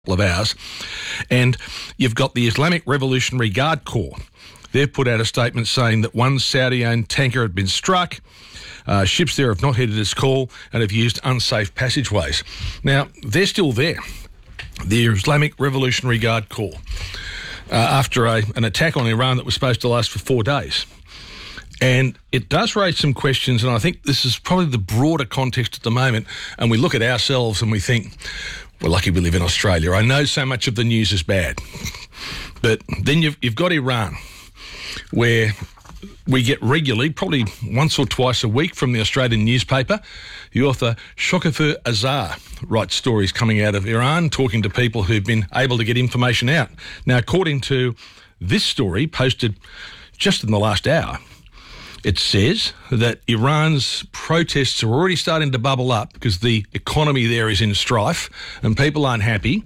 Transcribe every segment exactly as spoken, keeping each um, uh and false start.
of hours. And you've got the Islamic Revolutionary Guard Corps. They've put out a statement saying that one Saudi-owned tanker had been struck. Uh, ships there have not heeded its call and have used unsafe passageways. Now, they're still there, the Islamic Revolutionary Guard Corps, uh, after a, an attack on Iran that was supposed to last for four days. And it does raise some questions, and I think this is probably the broader context at the moment, and we look at ourselves and we think, we're lucky we live in Australia. I know so much of the news is bad. But then you've, you've got Iran, where we get regularly, probably once or twice a week from the Australian newspaper, the author Shokafer Azar writes stories coming out of Iran, talking to people who've been able to get information out. Now, according to this story posted just in the last hour, it says that Iran's protests are already starting to bubble up because the economy there is in strife and people aren't happy.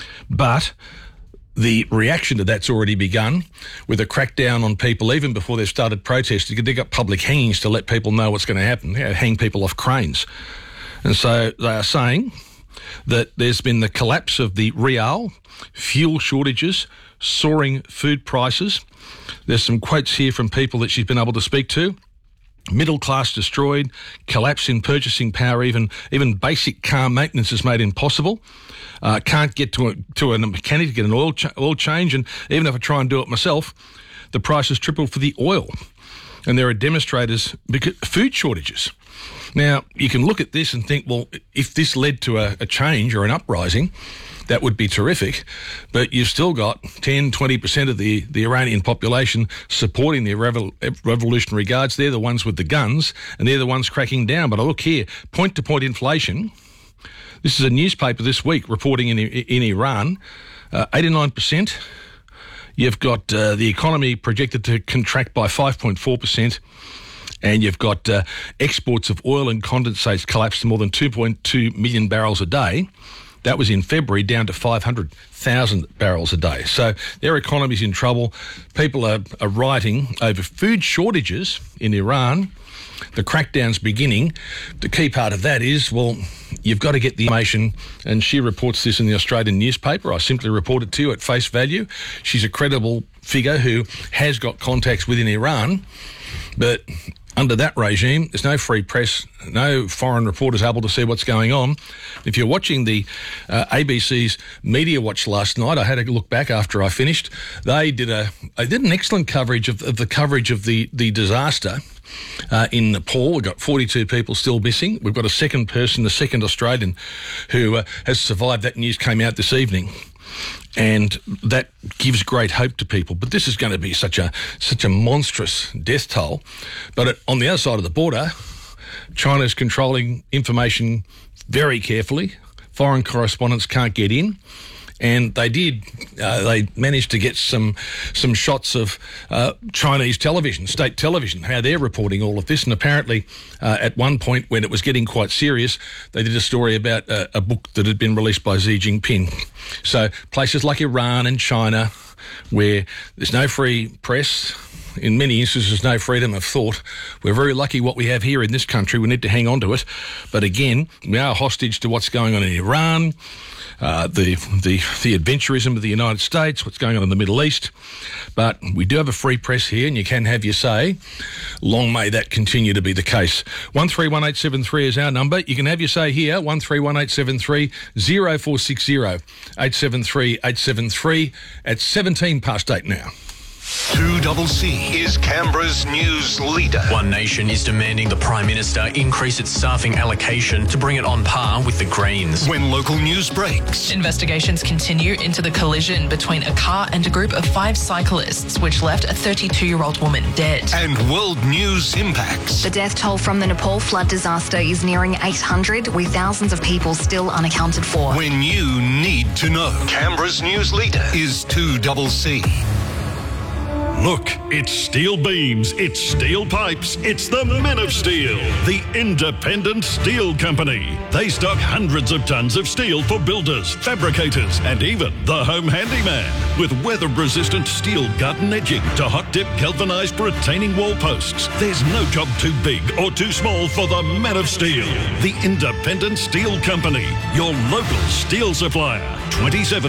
But the reaction to that's already begun with a crackdown on people even before they've started protesting. They've got public hangings to let people know what's going to happen. They hang people off cranes. And so they are saying that there's been the collapse of the rial, fuel shortages, soaring food prices. There's some quotes here from people that she's been able to speak to. Middle class destroyed, collapse in purchasing power, even even basic car maintenance is made impossible. Uh, can't get to a, to a mechanic to get an oil, ch- oil change, and even if I try and do it myself, the price has tripled for the oil. And there are demonstrators because food shortages. Now, you can look at this and think, well, if this led to a, a change or an uprising, that would be terrific. But you've still got ten, twenty percent of the, the Iranian population supporting the Revol- Revolutionary Guards. They're the ones with the guns, and they're the ones cracking down. But I look here, point-to-point inflation. This is a newspaper this week reporting in in Iran, uh, eighty-nine percent. You've got uh, the economy projected to contract by five point four percent. And you've got uh, exports of oil and condensates collapsed to more than two point two million barrels a day. That was in February, down to five hundred thousand barrels a day. So their economy's in trouble. People are, are rioting over food shortages in Iran. The crackdown's beginning. The key part of that is, well, you've got to get the information, and she reports this in the Australian newspaper. I simply report it to you at face value. She's a credible figure who has got contacts within Iran, but under that regime, there's no free press, no foreign reporters able to see what's going on. If you're watching the uh, A B C's Media Watch last night, I had a look back after I finished. They did a they did an excellent coverage of, of the coverage of the the disaster uh, in Nepal. We've got forty-two people still missing. We've got a second person, the second Australian, who uh, has survived. That news came out this evening. And that gives great hope to people. But this is going to be such a such a monstrous death toll. But it, on the other side of the border, China's controlling information very carefully. Foreign correspondents can't get in. And they did, uh, they managed to get some some shots of uh, Chinese television, state television, how they're reporting all of this. And apparently uh, at one point when it was getting quite serious, they did a story about uh, a book that had been released by Xi Jinping. So places like Iran and China, where there's no free press, in many instances no freedom of thought. We're very lucky what we have here in this country. We need to hang on to it. But again, we are hostage to what's going on in Iran, Uh, the the the adventurism of the United States, what's going on in the Middle East. But we do have a free press here, and you can have your say. Long may that continue to be the case. one three one eight seven three is our number. You can have your say here, one three one eight seven three zero four six zero eight seven three eight seven three at seventeen past eight now. two C is Canberra's news leader. One Nation is demanding the Prime Minister increase its staffing allocation to bring it on par with the Greens. When local news breaks. Investigations continue into the collision between a car and a group of five cyclists, which left a thirty-two-year-old woman dead. And world news impacts. The death toll from the Nepal flood disaster is nearing eight hundred, with thousands of people still unaccounted for. When you need to know. Canberra's news leader is two C. Look, it's steel beams, it's steel pipes, it's the Men of Steel, the independent steel company. They stock hundreds of tons of steel for builders, fabricators, and even the home handyman. With weather-resistant steel garden edging to hot-dip galvanized retaining wall posts, there's no job too big or too small for the Men of Steel, the independent steel company, your local steel supplier. twenty-seven